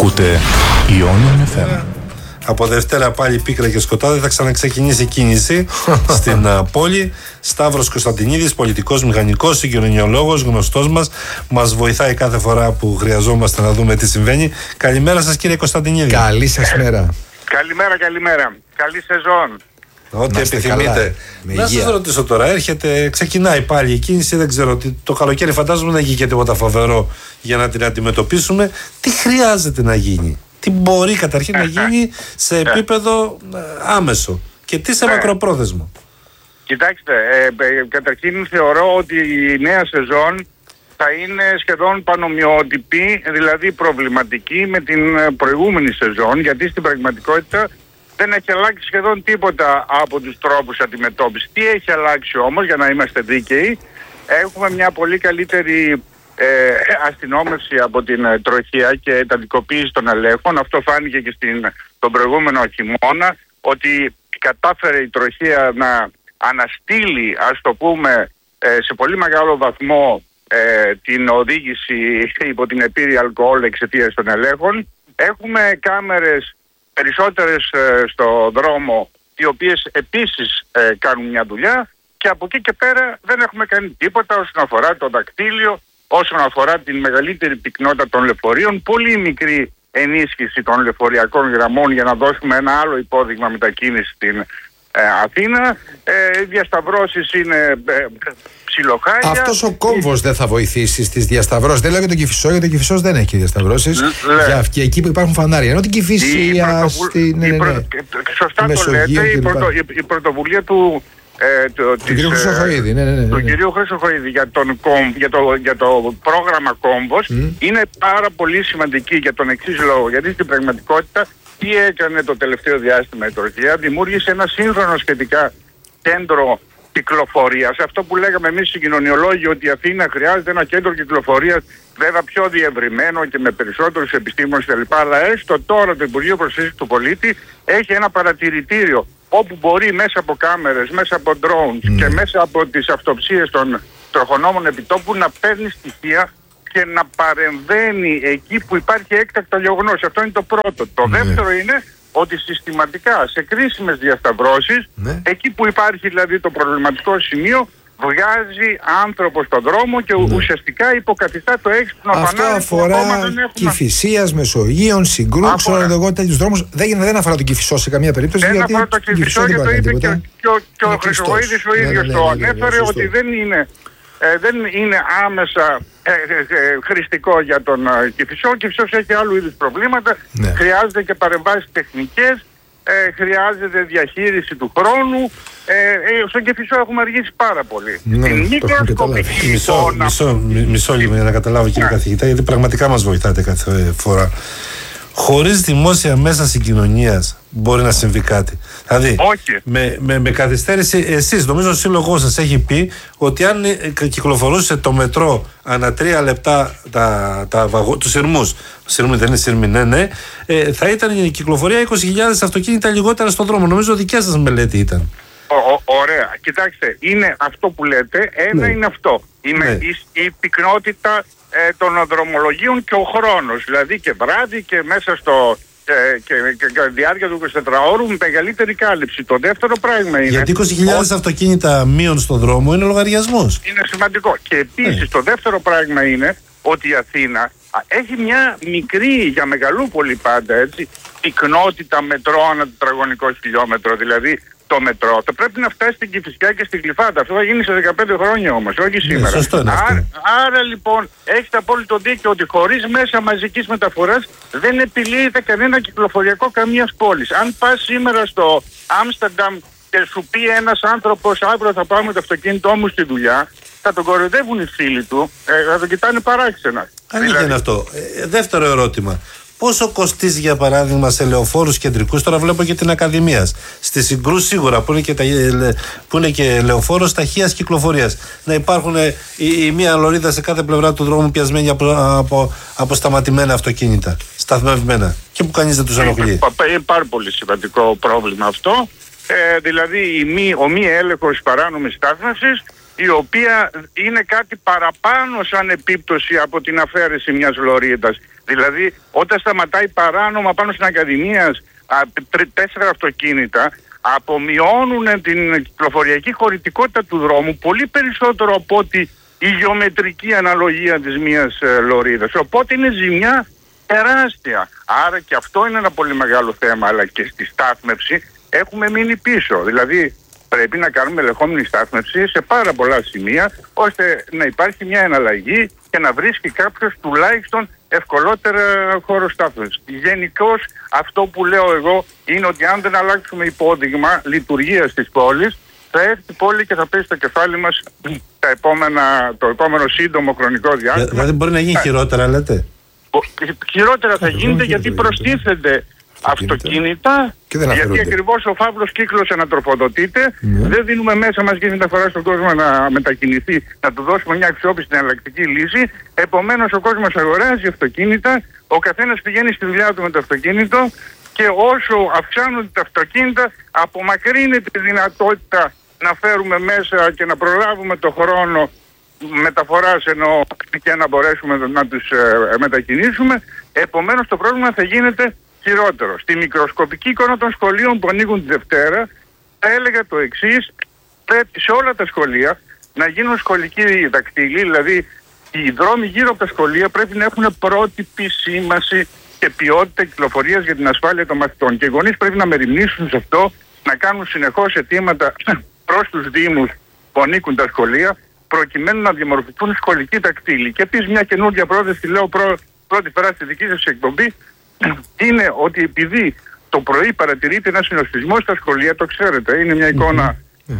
Ακούτε Ionian FM. Από Δευτέρα πάλι πίκρα και σκοτάδι, θα ξαναξεκινήσει κίνηση στην πόλη. Σταύρος Κωνσταντινίδης, πολιτικός, μηχανικός, συγκοινωνιολόγος, γνωστός μας βοηθάει κάθε φορά που χρειαζόμαστε να δούμε τι συμβαίνει. Καλημέρα σας, κύριε Κωνσταντινίδη. Καλή σας μέρα. Καλημέρα. Καλή σεζόν. Ό,τι επιθυμείτε. Να σας ρωτήσω τώρα, ξεκινάει πάλι η κίνηση, δεν ξέρω, το καλοκαίρι φαντάζομαι να γίνει και τίποτα φοβερό για να την αντιμετωπίσουμε. Τι χρειάζεται να γίνει? Τι μπορεί καταρχήν να γίνει σε επίπεδο άμεσο και τι σε μακροπρόθεσμο? Κοιτάξτε, καταρχήν θεωρώ ότι η νέα σεζόν θα είναι σχεδόν πανομοιότυπη, δηλαδή προβληματική με την προηγούμενη σεζόν, γιατί στην πραγματικότητα δεν έχει αλλάξει σχεδόν τίποτα από τους τρόπους αντιμετώπισης. Τι έχει αλλάξει όμως, για να είμαστε δίκαιοι? Έχουμε μια πολύ καλύτερη αστυνόμευση από την τροχία και εντατικοποίηση των ελέγχων. Αυτό φάνηκε και τον προηγούμενο χειμώνα, ότι κατάφερε η τροχία να αναστείλει, ας το πούμε, σε πολύ μεγάλο βαθμό την οδήγηση υπό την επίρρρεια αλκοόλ εξαιτίας των ελέγχων. Έχουμε κάμερες περισσότερες στο δρόμο, οι οποίες επίσης κάνουν μια δουλειά, και από εκεί και πέρα δεν έχουμε κάνει τίποτα όσον αφορά το δακτύλιο, όσον αφορά την μεγαλύτερη πυκνότητα των λεωφορείων, πολύ μικρή ενίσχυση των λεωφοριακών γραμμών για να δώσουμε ένα άλλο υπόδειγμα μετακίνηση στην Αθήνα. Οι διασταυρώσεις είναι ψιλοχάγια. Αυτός ο κόμβος δεν θα βοηθήσει στις διασταυρώσεις? Δεν λέω για τον Κηφισό, γιατί ο Κηφισός δεν έχει διασταυρώσεις. Και εκεί που υπάρχουν φανάρια. Ενώ την Κηφισία, σωστά το λέτε, η πρωτοβουλία του κυρίου Χρυσοχοΐδη, του κυρίου Χρυσοχοΐδη για το πρόγραμμα Κόμβος είναι πάρα πολύ σημαντική για τον εξής λόγο. Γιατί στην πραγματικότητα τι έκανε το τελευταίο διάστημα η Τουρκία? Δημιούργησε ένα σύγχρονο σχετικά κέντρο κυκλοφορίας. Αυτό που λέγαμε εμείς οι κοινωνιολόγοι, ότι η Αθήνα χρειάζεται ένα κέντρο κυκλοφορίας, βέβαια πιο διευρυμένο και με περισσότερους επιστήμονες κλπ. Αλλά έστω τώρα το Υπουργείο Προσφύγης του Πολίτη έχει ένα παρατηρητήριο, όπου μπορεί μέσα από κάμερες, μέσα από drones και μέσα από τις αυτοψίες των τροχονόμων επιτόπου να παίρνει στοιχεία και να παρεμβαίνει εκεί που υπάρχει έκτακτο γεγονός. Αυτό είναι το πρώτο. Το δεύτερο είναι ότι συστηματικά σε κρίσιμες διασταυρώσεις, εκεί που υπάρχει δηλαδή το προβληματικό σημείο, βγάζει άνθρωπο στον δρόμο και ουσιαστικά υποκαθιστά το έξυπνο φανάρι. Αυτό αφορά Κηφισίας, Μεσογείων, Συγκρού, ξέρω εγώ τέτοιους δρόμους. Δεν αφορά τον Κηφισό σε καμία περίπτωση. Δεν αφορά τον Κηφισό, γιατί το είπε και ο Χρυσοχοΐδης ο ίδιος το ανέφερε, ότι δεν είναι άμεσα χρηστικό για τον Κηφισό. Ο Κηφισός έχει άλλου είδους προβλήματα. Χρειάζεται και παρεμβάσεις τεχνικές. Χρειάζεται διαχείριση του χρόνου. Στον Κηφισό έχουμε αργήσει πάρα πολύ. Μισό λίγο για να καταλάβω, κύριε καθηγητά, γιατί πραγματικά μας βοηθάτε κάθε φορά. Χωρίς δημόσια μέσα συγκοινωνίας μπορεί να συμβεί κάτι? Δηλαδή, με καθυστέρηση, εσείς, νομίζω ο σύλλογός σας έχει πει ότι αν κυκλοφορούσε το μετρό ανά 3 λεπτά τους σειρμούς, δεν είναι σειρμοί, θα ήταν η κυκλοφορία 20.000 αυτοκίνητα λιγότερα στον δρόμο. Νομίζω δικιά σας μελέτη ήταν. Ωραία. Κοιτάξτε, είναι αυτό που λέτε. Είναι αυτό. Η πυκνότητα των δρομολογίων και ο χρόνος. Δηλαδή και βράδυ και μέσα στο και διάρκεια του 24ωρου με μεγαλύτερη κάλυψη. Το δεύτερο πράγμα είναι... Γιατί 20.000 αυτοκίνητα μείον στον δρόμο είναι λογαριασμός. Είναι σημαντικό. Και επίσης το δεύτερο πράγμα είναι ότι η Αθήνα έχει μια μικρή, για Μεγαλούπολη πάντα έτσι, πυκνότητα μετρό ανά τετραγωνικό χιλιόμετρο. Δηλαδή το μετρό θα πρέπει να φτάσει στην Κηφισιά και στην Γλυφάδα. Αυτό θα γίνει σε 15 χρόνια όμως, όχι σήμερα. Σωστό είναι αυτό. Άρα λοιπόν έχετε απόλυτο δίκιο ότι χωρίς μέσα μαζικής μεταφοράς δεν επιλύεται κανένα κυκλοφοριακό καμίας πόλης. Αν πας σήμερα στο Άμστερνταμ και σου πει ένας άνθρωπος αύριο θα πάμε το αυτοκίνητό μου στη δουλειά, θα τον κοροϊδεύουν οι φίλοι του, θα τον κοιτάνε παράξενα. Αλήθεια είναι αυτό. Δεύτερο ερώτημα. Πόσο κοστίζει για παράδειγμα σε λεωφόρους κεντρικούς? Τώρα βλέπω και την Ακαδημίας. Στη Συγκρού σίγουρα που είναι και λεωφόρος ταχείας κυκλοφορίας. Να υπάρχουν η μία λωρίδα σε κάθε πλευρά του δρόμου πιασμένη από σταματημένα αυτοκίνητα. Σταθμευμένα. Και που κανείς δεν τους ενοχλεί. Είναι πάρα πολύ σημαντικό πρόβλημα αυτό. Δηλαδή ο μη έλεγχος παράνομης στάθμευσης, η οποία είναι κάτι παραπάνω σαν επίπτωση από την αφαίρεση μιας λωρίδας. Δηλαδή, όταν σταματάει παράνομα πάνω στην Ακαδημίας 4 αυτοκίνητα, απομειώνουν την κυκλοφοριακή χωρητικότητα του δρόμου πολύ περισσότερο από ότι η γεωμετρική αναλογία της μιας λωρίδας. Οπότε είναι ζημιά τεράστια. Άρα και αυτό είναι ένα πολύ μεγάλο θέμα, αλλά και στη στάθμευση έχουμε μείνει πίσω. Δηλαδή πρέπει να κάνουμε ελεγχόμενη στάθμευση σε πάρα πολλά σημεία, ώστε να υπάρχει μια εναλλαγή και να βρίσκει κάποιος τουλάχιστον ευκολότερα χώρο στάθμευσης. Γενικώς αυτό που λέω εγώ είναι ότι αν δεν αλλάξουμε υπόδειγμα λειτουργίας της πόλης, θα έρθει η πόλη και θα πέσει στο κεφάλι μας το επόμενο σύντομο χρονικό διάστημα. Δηλαδή μπορεί να γίνει χειρότερα, λέτε? Χειρότερα θα γίνεται γιατί προστίθενται αυτοκίνητα, γιατί ακριβώς ο φαύλος κύκλος ανατροφοδοτείται. Δεν δίνουμε μέσα μας και μεταφορά στον κόσμο να μετακινηθεί, να του δώσουμε μια αξιόπιστη εναλλακτική λύση. Επομένως ο κόσμος αγοράζει αυτοκίνητα, ο καθένας πηγαίνει στη δουλειά του με το αυτοκίνητο και όσο αυξάνονται τα αυτοκίνητα απομακρύνεται τη δυνατότητα να φέρουμε μέσα και να προλάβουμε το χρόνο μεταφοράς εννοώ και να μπορέσουμε να τους μετακινήσουμε. Επομένως το πρόβλημα θα γίνεται χειρότερο. Στη μικροσκοπική εικόνα των σχολείων που ανοίγουν τη Δευτέρα θα έλεγα το εξής: πρέπει σε όλα τα σχολεία να γίνουν σχολικοί δακτύλοι, δηλαδή οι δρόμοι γύρω από τα σχολεία πρέπει να έχουν πρότυπη σήμαση και ποιότητα κυκλοφορίας για την ασφάλεια των μαθητών. Και οι γονείς πρέπει να μεριμνήσουν σε αυτό, να κάνουν συνεχώς αιτήματα προς τους δήμους που ανήκουν τα σχολεία, προκειμένου να διαμορφωθούν σχολικοί δακτύλοι. Και επίσης μια καινούργια πρόταση, λέω πρώτη φορά στη δική σας εκπομπή, είναι ότι επειδή το πρωί παρατηρείται ένα συνοστισμό στα σχολεία, το ξέρετε, είναι μια εικόνα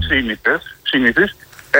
σύνηθης,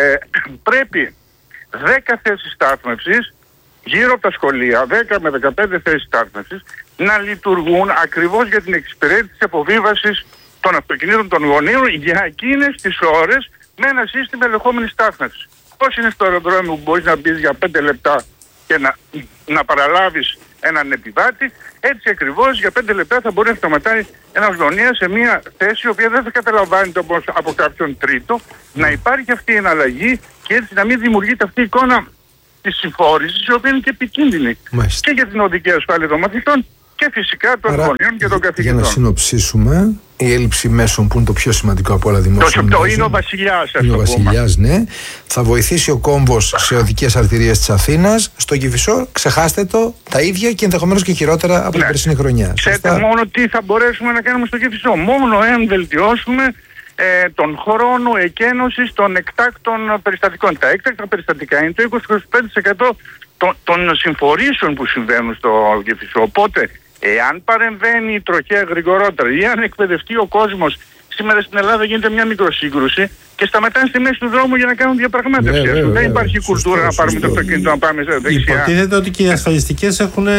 πρέπει 10 θέσεις στάθμευσης γύρω από τα σχολεία, 10 με 15 θέσεις στάθμευσης, να λειτουργούν ακριβώς για την εξυπηρέτηση της αποβίβασης των αυτοκινήτων των γονείων για εκείνες τις ώρες με ένα σύστημα ελεγχόμενης στάθμευσης. Πώς είναι στο αεροδρόμιο που μπορείς να μπεις για 5 λεπτά και να παραλάβεις έναν επιβάτη, έτσι ακριβώς για 5 λεπτά θα μπορεί να σταματάει ένας γονέας σε μια θέση η οποία δεν θα καταλαμβάνεται όμως από κάποιον τρίτο, να υπάρχει αυτή η εναλλαγή και έτσι να μην δημιουργείται αυτή η εικόνα της συμφόρησης, η οποία είναι και επικίνδυνη και για την οδική ασφάλεια των μαθητών και φυσικά των γονέων και των καθηγητών. Για να συνοψίσουμε, η έλλειψη μέσων που είναι το πιο σημαντικό από όλα δημόσια. Το είναι ο βασιλιάς, είναι ο βασιλιάς, ναι. Θα βοηθήσει ο κόμβος σε οδικές αρτηρίες της Αθήνας. Στο Κηφισό, ξεχάστε το, τα ίδια και ενδεχομένως και χειρότερα από την περσινή χρονιά. Ξέρετε μόνο τι θα μπορέσουμε να κάνουμε στο Κηφισό. Μόνο εάν βελτιώσουμε τον χρόνο εκένωσης των εκτάκτων περιστατικών. Τα έκτακτα περιστατικά είναι το 20-25% των συμφορήσεων που συμβαίνουν στο Κηφισό. Οπότε, εάν παρεμβαίνει η τροχέα γρηγορότερα ή αν εκπαιδευτεί ο κόσμος, σήμερα στην Ελλάδα γίνεται μια μικροσύγκρουση και σταματάνε στη μέση του δρόμου για να κάνουν διαπραγμάτευση. Δεν υπάρχει κουλτούρα να πάρουμε το αυτοκίνητο να πάμε δεξιά. Υποτίθεται ότι και οι ασφαλιστικές έχουν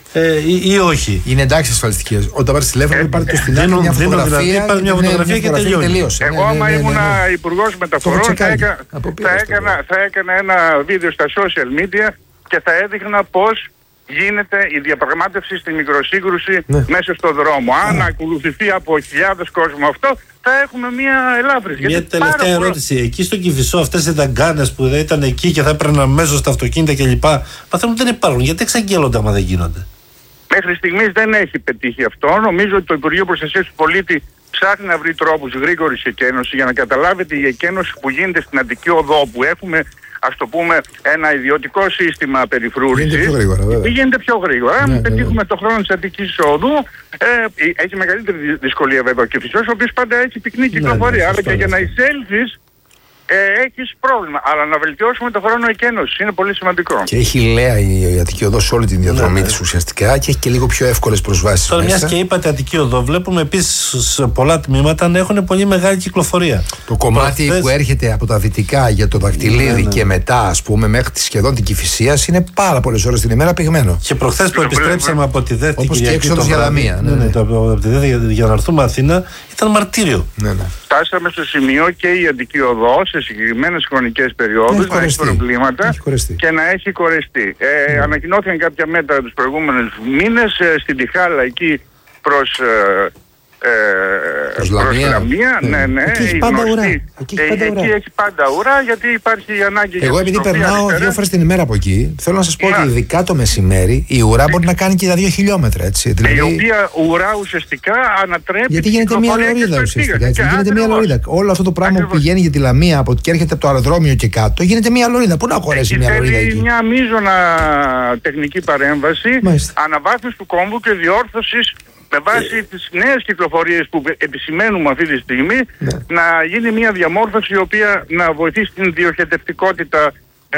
ή όχι. Είναι εντάξει ασφαλιστικές. Όταν πάρεις τηλέφωνο, πάρετε στην άκρη μια φωτογραφία και τελειώνει. Εγώ άμα ήμουν υπουργός μεταφορών θα έκανα ένα βίντεο στα social media και θα έδειχνα πώς γίνεται η διαπραγμάτευση στη μικροσύγκρουση μέσα στον δρόμο. Αν ακολουθηθεί από χιλιάδες κόσμο αυτό, θα έχουμε μια ελάφρυνση. Μια τελευταία ερώτηση. Εκεί στο Κηφισό, αυτές οι δαγκάνες που δεν ήταν εκεί και θα έπαιρναν αμέσως τα αυτοκίνητα κλπ. Μαθαίνουν ότι δεν υπάρχουν. Γιατί εξαγγέλλονται άμα δεν γίνονται? Μέχρι στιγμής δεν έχει πετύχει αυτό. Νομίζω ότι το Υπουργείο Προστασίας του Πολίτη ψάχνει να βρει τρόπους γρήγορης εκένωσης για να καταλάβετε η εκένωση που γίνεται στην Αττική Οδό, που έχουμε, ας το πούμε, ένα ιδιωτικό σύστημα περιφρούρησης. Γίνεται πιο γρήγορα. Αν πετύχουμε το χρόνο της Αττικής Οδού, έχει μεγαλύτερη δυσκολία βέβαια και φυσικός, ο οποίος πάντα έχει πυκνή κυκλοφορία. Αλλά και για να εισέλθεις έχεις πρόβλημα. Αλλά να βελτιώσουμε το χρόνο εκένωσης είναι πολύ σημαντικό. Και έχει λέα η Αττική Οδό σε όλη την διαδρομή της ουσιαστικά και έχει και λίγο πιο εύκολες προσβάσεις. Τώρα, μιας και είπατε Αττική Οδό, βλέπουμε επίσης σε πολλά τμήματα να έχουν πολύ μεγάλη κυκλοφορία. Το κομμάτι που έρχεται από τα δυτικά για το Δακτυλίδι και μετά, ας πούμε, μέχρι σχεδόν την Κηφισίας είναι πάρα πολλές ώρες την ημέρα πυγμένο. Και προχθές που επιστρέψαμε από τη Δεύτη και έξω για Λαμία. Από τη Δεύτη για να έρθουμε Αθήνα ήταν μαρτύριο. Φτάσαμε στο σημείο και η Αττική Οδό σε συγκεκριμένες χρονικές περιόδους να έχει προβλήματα και να έχει κορεστεί. Ανακοινώθηκαν κάποια μέτρα τους προηγούμενους μήνες στην Τιχάλα εκεί προς προς Λαμία. Ναι. Εκεί έχει πάντα ουρά. Εκεί έχει πάντα ουρά, γιατί υπάρχει η ανάγκη. Εγώ επειδή περνάω 2 φορές την ημέρα από εκεί, θέλω να σας πω ότι ειδικά το μεσημέρι η ουρά μπορεί να κάνει και τα 2 χιλιόμετρα. Έτσι, δηλαδή... Η οποία ουρά ουσιαστικά ανατρέπει. Γιατί γίνεται μια λωρίδα ουσιαστικά. Γίνεται μια λωρίδα. Όλο αυτό το πράγμα που πηγαίνει για τη Λαμία και έρχεται από το αεροδρόμιο και κάτω, γίνεται μια λωρίδα. Πού να χωρέσει μια λωρίδα εκεί? Μια μείζωνα τεχνική παρέμβαση, αναβάθμιση του κόμβου και διόρθωσης με βάση τις νέες κυκλοφορίες που επισημαίνουμε αυτή τη στιγμή, να γίνει μια διαμόρφωση η οποία να βοηθήσει την διοχετευτικότητα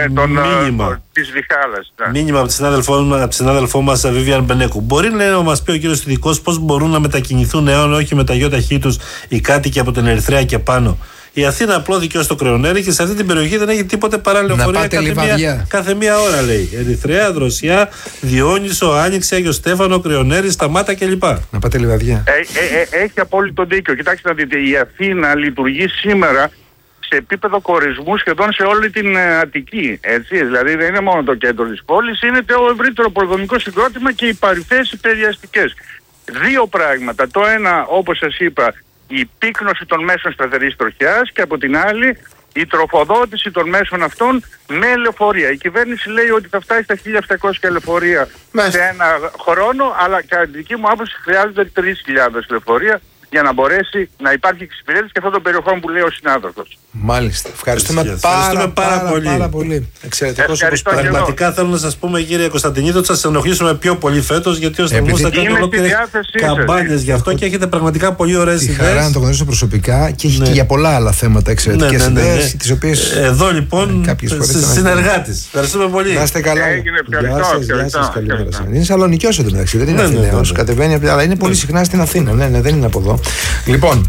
της Διχάλας. Μήνυμα από τη συνάδελφό μας Vivian Μπενέκου. Μπορεί να μας πει ο κύριος Ειδικός πώς μπορούν να μετακινηθούν εάν όχι με τα ΙΧ τους οι κάτοικοι από την Ερυθρέα και πάνω? Η Αθήνα απλώθηκε ως το Κρεονέρι και σε αυτή την περιοχή δεν έχει τίποτε παρά λεωφορεία κάθε μία ώρα, λέει. Ερυθρέα, Δροσιά, Διόνυσο, Άνοιξη, Άγιο Στέφανο, Κρεονέρι, Σταμάτα κλπ. Να πάτε Λιβαδιά. Έχει απόλυτο δίκιο. Κοιτάξτε να δείτε, η Αθήνα λειτουργεί σήμερα σε επίπεδο κορισμού σχεδόν σε όλη την Αττική. Έτσι, δηλαδή δεν είναι μόνο το κέντρο της πόλης, είναι το ευρύτερο πολυδομικό συγκρότημα και οι παρυφές υπεριαστικές. 2 πράγματα. Το ένα, όπως σας είπα, η πύκνωση των μέσων σταθερής τροχιάς, και από την άλλη η τροφοδότηση των μέσων αυτών με λεωφορεία. Η κυβέρνηση λέει ότι θα φτάσει στα 1.700 λεωφορεία σε ένα χρόνο, αλλά κατά τη δική μου άποψη χρειάζονται 3.000 λεωφορεία για να μπορέσει να υπάρχει εξυπηρέτηση και αυτών των περιοχών που λέει ο συνάδελφος. Μάλιστα. Ευχαριστούμε πάρα πολύ. Εξαιρετικός όπως πραγματικά θέλω να σας πούμε, κύριε Κωνσταντινίδη, ότι θα σας ενοχλήσουμε πιο πολύ φέτος, γιατί ο Σταυρός θα κάνει ολόκληρες καμπάνιες γι' αυτό και έχετε πραγματικά πολύ ωραίες ιδέες. Χαρά να το γνωρίσω προσωπικά και έχει και για πολλά άλλα θέματα εξαιρετικές ιδέες, τις οποίες εδώ λοιπόν συνεργάτης. Ευχαριστούμε πολύ. Να είστε καλά. Γεια σας, καλημέρα σας. Είναι Σαλονικιός εδώ μεταξύ, δεν είναι Αθηναίος. Κατεβαίνει, αλλά είναι πολύ συχνά στην Αθήνα. Ναι, δεν είναι από εδώ. Λοιπόν,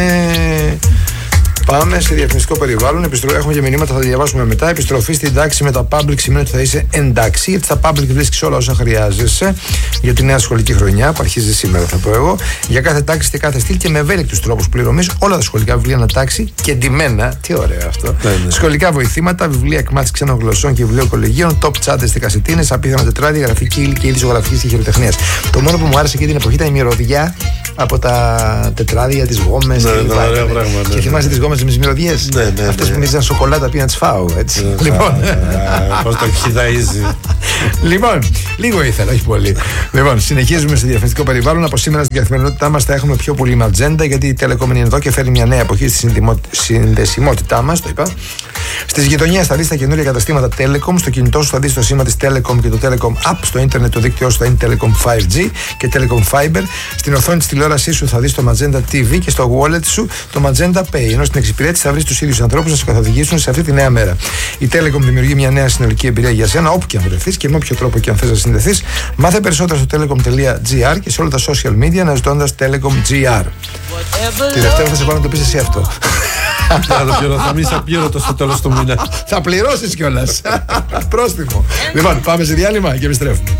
πάμε σε διαφημιστικό περιβάλλον. Έχουμε και μηνύματα, θα τα διαβάσουμε μετά. Επιστροφή στην τάξη με τα public σημαίνει ότι θα είσαι εντάξει, γιατί στα public βρίσκεις όλα όσα χρειάζεσαι για τη νέα σχολική χρονιά που αρχίζει σήμερα, θα πω εγώ. Για κάθε τάξη και κάθε στυλ και με ευέλικτους τρόπους πληρωμής, όλα τα σχολικά βιβλία ανατάξει και ντυμένα. Τι ωραίο αυτό. Σχολικά βοηθήματα, βιβλία εκμάθησης ξένων γλωσσών και βιβλίο κολεγίων, top τσάντες και κασετίνες, απίθανα τετράδια, γραφική ύλη και ύλη ζωγραφικής και χειροτεχνίας. Το μόνο που μου άρεσε εκείνη την εποχή ήταν η μυρωδιά από τα τετράδια, τις γόμες και και θυμάσαι τις γόμες με τις μυρωδιές. Αυτές που μυρίζαν σοκολάτα πήγα να τις φάω. Λοιπόν. Πώς το χιδαΐζει. Λοιπόν, λίγο ήθελα, όχι πολύ. Λοιπόν, συνεχίζουμε στο διαφημιστικό περιβάλλον. Από σήμερα στην καθημερινότητά μας θα έχουμε πιο πολύ ματζέντα, γιατί η Telecom είναι εδώ και φέρνει μια νέα εποχή στη συνδεσιμότητά μας. Το είπα. Στις γειτονιές θα δεις τα καινούργια καταστήματα Telecom. Στο κινητό σου θα δεις το σήμα της Telecom και το Telecom App. Στο ίντερνετ το δίκτυό σου θα είναι Telecom 5G και Telecom Fiber. Στην οθόνη της τηλεόρασής σου θα δεις το Magenta TV και στο wallet σου το Magenta Pay. Ενώ στην εξυπηρέτηση θα βρεις τους ίδιους ανθρώπους να σε καθοδηγήσουν σε αυτή τη νέα μέρα. Η Telecom δημιουργεί μια νέα συνολική εμπειρία για σένα, όπου και αν βρεθείς και με όποιο τρόπο και αν θες να συνδεθείς. Μάθε περισσότερα στο telecom.gr και σε όλα τα social media αναζητώντας Telecom GR. Τη Δευτέρα θα σε πάω να το πεις εσύ αυτό. Θα μείνεις απλήρωτος στο τέλος του μήνα. Θα πληρώσεις κιόλας. Πρόστιμο. Λοιπόν, πάμε σε διάλειμμα και επιστρέφουμε.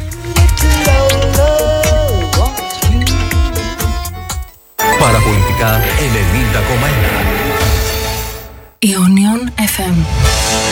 Παραπολιτικά 90,1 Ionion FM.